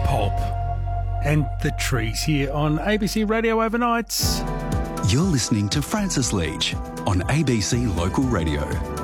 Pulp and the Trees here on ABC Radio Overnights. You're listening to Francis Leach on ABC Local Radio.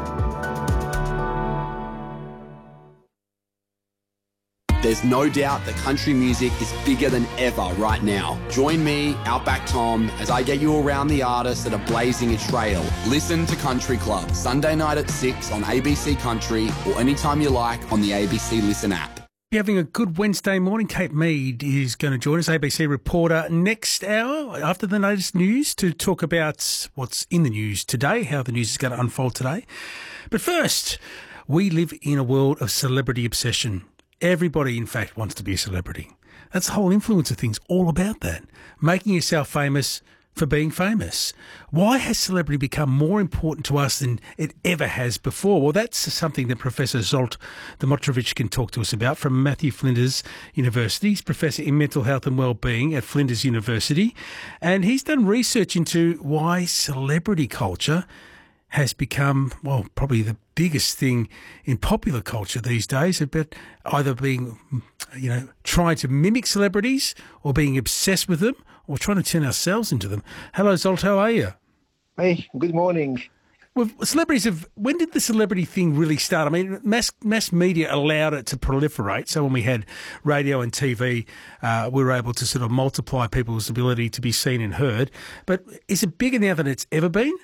There's no doubt that country music is bigger than ever right now. Join me, Outback Tom, as I get you around the artists that are blazing a trail. Listen to Country Club, Sunday night at 6 on ABC Country or anytime you like on the ABC Listen app. You're having a good Wednesday morning. Kate Mead is going to join us, ABC reporter, next hour after the latest news to talk about what's in the news today, how the news is going to unfold today. But first, we live in a world of celebrity obsession. Everybody, in fact, wants to be a celebrity. That's the whole influencer thing's all about that. Making yourself famous for being famous. Why has celebrity become more important to us than it ever has before? Well, that's something that Professor Zsolt Dimitrovic can talk to us about from Matthew Flinders University. He's Professor in Mental Health and Wellbeing at Flinders University. And he's done research into why celebrity culture has become, well, probably the biggest thing in popular culture these days, about either being, trying to mimic celebrities or being obsessed with them or trying to turn ourselves into them. Hello, Zsolt, how are you? Hey, good morning. Well, when did the celebrity thing really start? I mean, mass media allowed it to proliferate. So when we had radio and TV, we were able to sort of multiply people's ability to be seen and heard. But is it bigger now than it's ever been?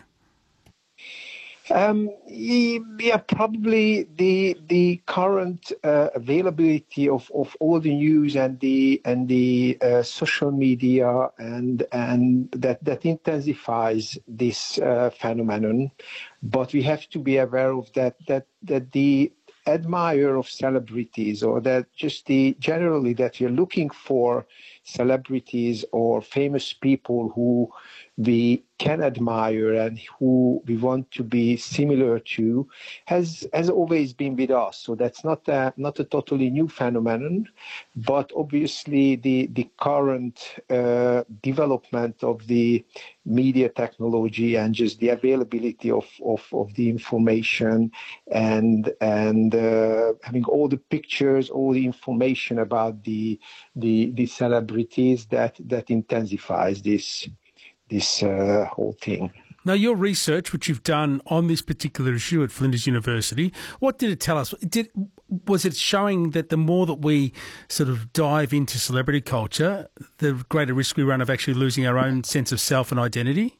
Yeah, probably the current availability of all the news and the social media and that intensifies this phenomenon. But we have to be aware of that the admirer of celebrities, or that just generally that you're looking for celebrities or famous people who we can admire and who we want to be similar to, has always been with us. So that's not a totally new phenomenon, but obviously the current development of the media technology and just the availability of the information and having all the pictures, all the information about the celebrities that intensifies this whole thing. Now, your research, which you've done on this particular issue at Flinders University, what did it tell us? Was it showing that the more that we sort of dive into celebrity culture, the greater risk we run of actually losing our own sense of self and identity?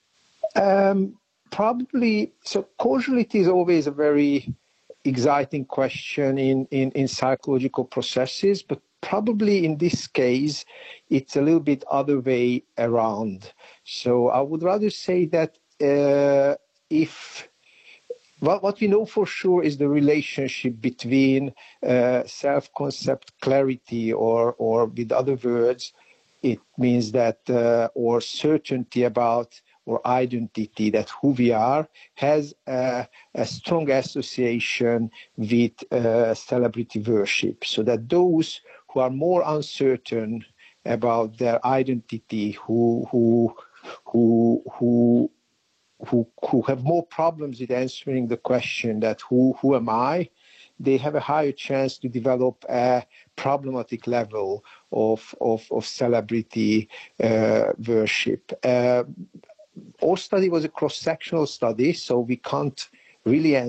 Probably. So causality is always a very exciting question in psychological processes, but probably in this case, it's a little bit other way around. So I would rather say that what we know for sure is the relationship between self-concept clarity, or with other words, it means that or certainty about or identity, that who we are, has a strong association with celebrity worship. So that those who are more uncertain about their identity, who have more problems with answering the question that who am I, they have a higher chance to develop a problematic level of celebrity worship. Our study was a cross-sectional study, so we can't really